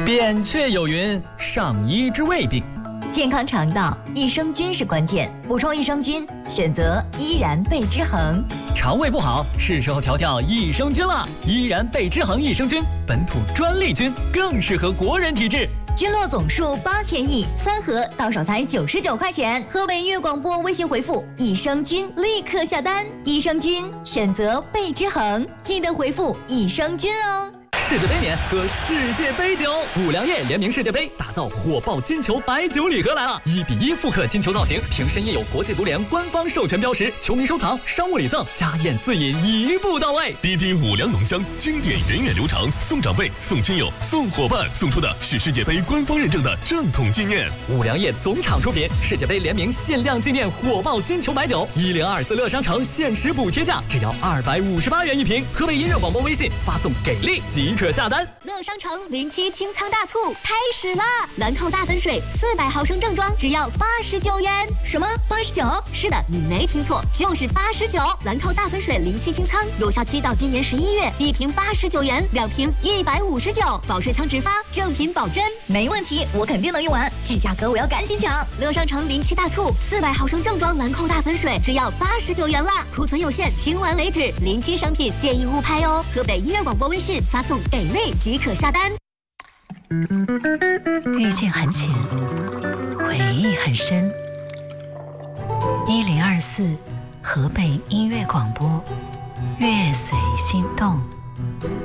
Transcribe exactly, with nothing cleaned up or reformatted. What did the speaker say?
扁鹊有云：上医治未病。 健康肠道，益生菌是关键。补充益生菌，选择依然贝之恒。 肠胃不好，是时候调调益生菌了。依然贝之恒益生菌，本土专利菌，更适合国人体质。 菌落总数八千亿，三盒到手才九十九块钱。河北音乐广播微信回复益生菌，立刻下单。益生菌选择贝之恒，记得回复益生菌哦。 世界杯年喝世界杯酒，五粮液联名世界杯，打造火爆金球白酒礼盒来了！一比一复刻金球造型，瓶身印有国际足联官方授权标识，球迷收藏、商务礼赠、家宴自饮一步到位。 滴滴五粮浓香，经典源远流长，送长辈、送亲友、送伙伴，送出的是世界杯官方认证的正统纪念。 五粮液总厂出品，世界杯联名限量纪念火爆金球白酒，一零二四乐商城限时补贴价，只要二百五十八元一瓶。河北音乐广播微信发送给力即可下单。 乐商城零七清仓大促开始啦！兰蔻大粉水四百毫升正装只要八十九元。 什么八十九？ 是的，你没听错，就是八十九。兰蔻大粉水零七清仓有效期到今年十一月，一瓶八十九元，两瓶一百五十九，保水仓直发，正品保真。 没问题，我肯定能用完。这价格我要赶紧抢！ 乐商城零七大促，四百毫升正装兰蔻大粉水只要八十九元啦，库存有限，清完为止。零七商品建议勿拍哦。河北音乐广播微信发送给力即可下单。 遇见很浅，回忆很深。一零二四河北音乐广播，乐随心动。